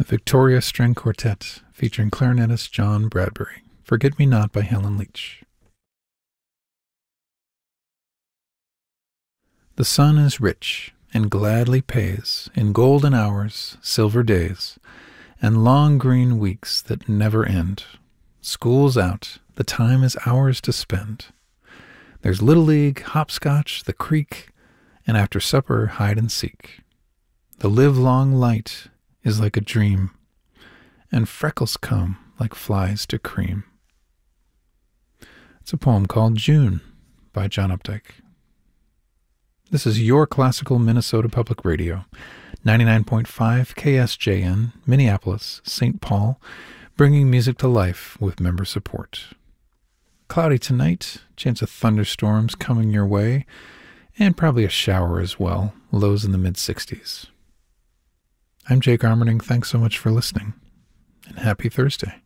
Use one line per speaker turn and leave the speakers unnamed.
Victoria String Quartet, featuring clarinetist John Bradbury. Forget Me Not by Helen Leach. The sun is rich, and gladly pays, in golden hours, silver days, and long green weeks that never end. School's out, the time is ours to spend. There's Little League, hopscotch, the creek, and after supper, hide and seek. The livelong light is like a dream, and freckles come like flies to cream. It's a poem called June by John Updike. This is your classical Minnesota Public Radio, 99.5 KSJN, Minneapolis, St. Paul, bringing music to life with member support. Cloudy tonight, chance of thunderstorms coming your way, and probably a shower as well, lows in the mid-60s. I'm Jake Armerding. Thanks so much for listening, and happy Thursday.